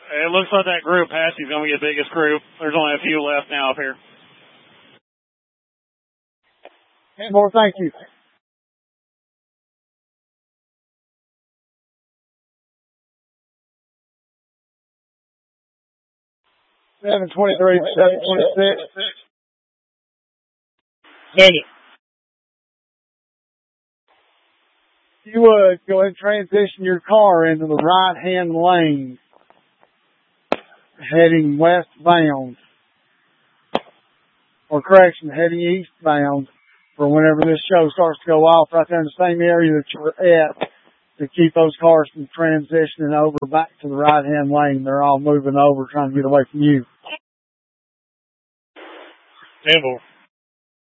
It looks like that group past you is going to be the biggest group. There's only a few left now up here. More, thank you. Seven 23, 726. Daniel. You would go ahead and transition your car into the right-hand lane, heading westbound, or correction, heading eastbound for whenever this show starts to go off right there in the same area that you're at to keep those cars from transitioning over back to the right-hand lane. They're all moving over trying to get away from you. 10-4.